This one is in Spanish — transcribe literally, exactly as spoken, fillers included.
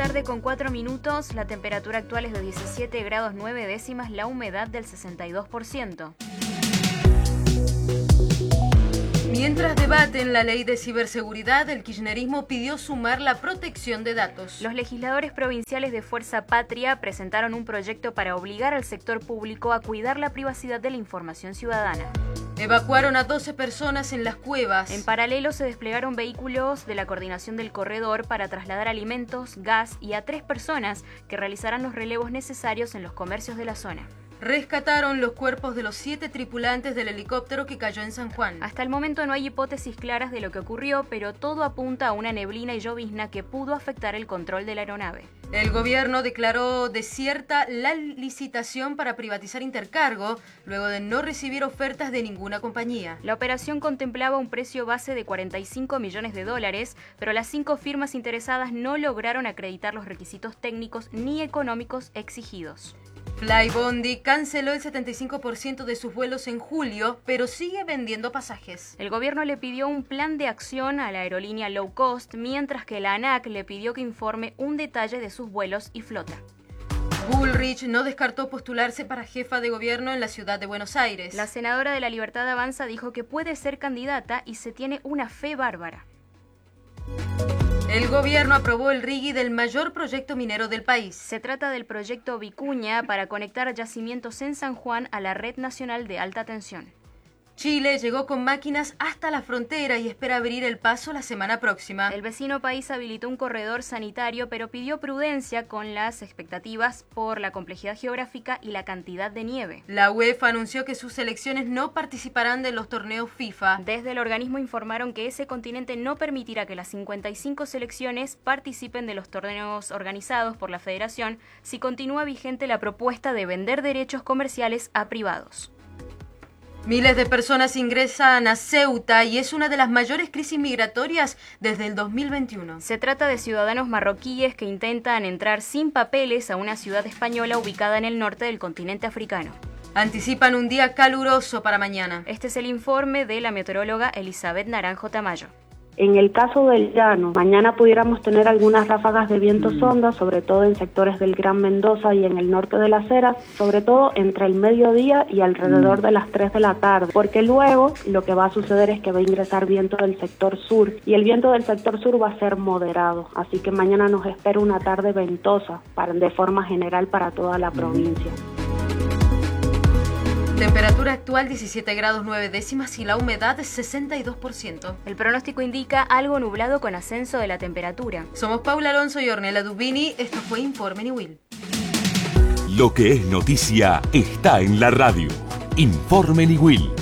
tarde con cuatro minutos, la temperatura actual es de diecisiete grados nueve décimas, la humedad del sesenta y dos por ciento. Mientras debaten la ley de ciberseguridad, el kirchnerismo pidió sumar la protección de datos. Los legisladores provinciales de Fuerza Patria presentaron un proyecto para obligar al sector público a cuidar la privacidad de la información ciudadana. Evacuaron a doce personas en las cuevas. En paralelo se desplegaron vehículos de la coordinación del corredor para trasladar alimentos, gas y a tres personas que realizarán los relevos necesarios en los comercios de la zona. Rescataron los cuerpos de los siete tripulantes del helicóptero que cayó en San Juan. Hasta el momento no hay hipótesis claras de lo que ocurrió, pero todo apunta a una neblina y llovizna que pudo afectar el control de la aeronave. El gobierno declaró desierta la licitación para privatizar Intercargo, luego de no recibir ofertas de ninguna compañía. La operación contemplaba un precio base de cuarenta y cinco millones de dólares, pero las cinco firmas interesadas no lograron acreditar los requisitos técnicos ni económicos exigidos. Flybondi canceló el setenta y cinco por ciento de sus vuelos en julio, pero sigue vendiendo pasajes. El gobierno le pidió un plan de acción a la aerolínea low cost, mientras que la ANAC le pidió que informe un detalle de sus vuelos y flota. Bullrich no descartó postularse para jefa de gobierno en la ciudad de Buenos Aires. La senadora de La Libertad Avanza dijo que puede ser candidata y se tiene una fe bárbara. El gobierno aprobó el RIGI del mayor proyecto minero del país. Se trata del proyecto Vicuña para conectar yacimientos en San Juan a la red nacional de alta tensión. Chile llegó con máquinas hasta la frontera y espera abrir el paso la semana próxima. El vecino país habilitó un corredor sanitario, pero pidió prudencia con las expectativas por la complejidad geográfica y la cantidad de nieve. La UEFA anunció que sus selecciones no participarán de los torneos FIFA. Desde el organismo informaron que ese continente no permitirá que las cincuenta y cinco selecciones participen de los torneos organizados por la federación si continúa vigente la propuesta de vender derechos comerciales a privados. Miles de personas ingresan a Ceuta y es una de las mayores crisis migratorias desde el dos mil veintiuno. Se trata de ciudadanos marroquíes que intentan entrar sin papeles a una ciudad española ubicada en el norte del continente africano. Anticipan un día caluroso para mañana. Este es el informe de la meteoróloga Elizabeth Naranjo Tamayo. En el caso del llano, mañana pudiéramos tener algunas ráfagas de viento sonda, sobre todo en sectores del Gran Mendoza y en el norte de Las Heras, sobre todo entre el mediodía y alrededor de las tres de la tarde, porque luego lo que va a suceder es que va a ingresar viento del sector sur y el viento del sector sur va a ser moderado, así que mañana nos espera una tarde ventosa para, de forma general para toda la provincia. Temperatura actual diecisiete grados nueve décimas y la humedad sesenta y dos por ciento. El pronóstico indica algo nublado con ascenso de la temperatura. Somos Paula Alonso y Ornella Dubini. Esto fue Informe Niwil. Lo que es noticia está en la radio. Informe Niwil.